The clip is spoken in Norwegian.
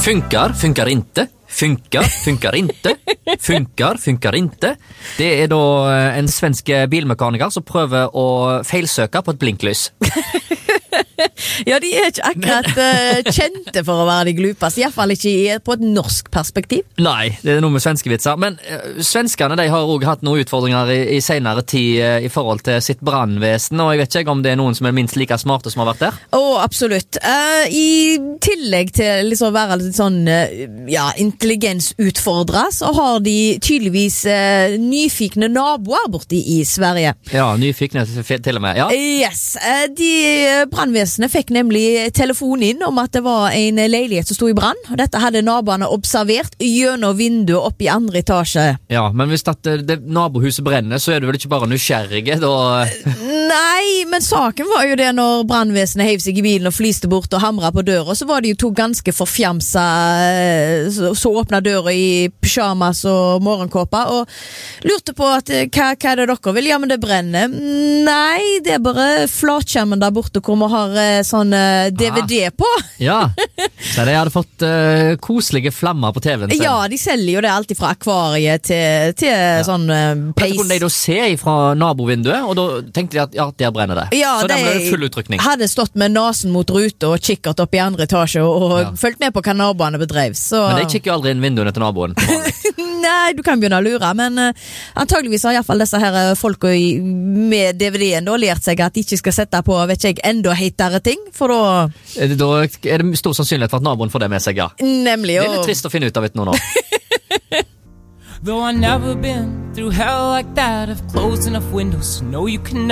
funkar inte. Funkar inte. Funkar inte. Det er da en svensk bilmekaniker som prøver å feilsøke på et blinklys. Ja, de er ikke akkurat kjente for å være de glupeste, i hvert fall ikke på et norsk perspektiv. Nei, det er noe med svenske vitser. Men svenskene de har også hatt noen utfordringer i senere tid i forhold til sitt brandvesen, og jeg vet ikke om det er noen som er minst like smarte som har vært der. Absolutt. I tillegg til liksom å være litt sånn intelligensutfordret, så har de tydeligvis nyfikne naboer borte i Sverige. Ja, nyfikne til og med, ja. Yes, de brandvesenet fikk nemlig telefon inn om at det var en leilighet som stod i brann, og dette hadde naboene observert gjennom vinduet opp i andre etasje. Ja, men hvis det nabohuset brenner, så er du vel ikke bare nysgjerrige, da? Nei, men saken var jo det når brandvesenet heiv seg i bilen og fliste bort og hamret på døra, så var det jo to ganske forfjamsa så åpnet døra i pyjamas og morgenkåpa og lurte på at hva er det dere vil? Ja, men det brenner. Nei, det er bare flatskjermen der borte hvor vi har sånn DVD på. Ja, så de hadde fått koselige flammer på TV-en sin. Ja, de selger jo det alltid fra akvariet til sånn peis. Dette kunne de da se fra nabovinduet, og da tenkte de at ja, der brenner det. Ja, så det ble full utrykning. Hadde stått med nasen mot rute og kikkert opp i andre etasje og fulgt med på hva naboene bedrev. Så... Men de kikker jo aldri inn vinduene til naboen. Nei, du kan begynne å lure, men antageligvis har i hvert fall disse her folka med DVD-en da lært seg at de ikke skal sette på, vet ikke jeg, enda heitere ting, for da... Da er det stor sannsynlighet for at naboen får det med seg, ja. Nemlig, Det er litt trist å finne ut av nå. Though I've never been through hell like that, I've closed enough windows to know you can